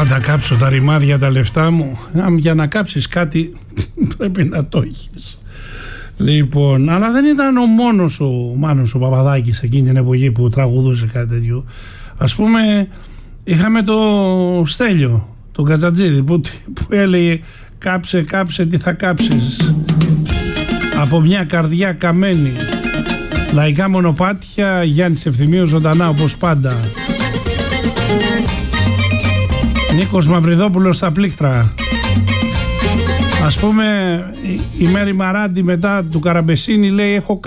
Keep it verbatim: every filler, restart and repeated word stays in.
Θα τα κάψω τα ρημάδια τα λεφτά μου. Για να κάψεις κάτι πρέπει να το έχεις. Λοιπόν, αλλά δεν ήταν ο μόνος ο Μάνος ο Παπαδάκης εκείνη την εποχή που τραγουδούσε κάτι τέτοιο. Ας πούμε είχαμε το Στέλιο, τον Κατζατζίδη που, που έλεγε κάψε κάψε τι θα κάψεις, από μια καρδιά καμένη. Λαϊκά μονοπάτια, Γιάννης Ευθυμίου ζωντανά όπως πάντα. Νίκος Μαυριδόπουλος στα πλήκτρα. Ας πούμε η Μέρη Μαράντη μετά του Καραμπεσίνη λέει έχω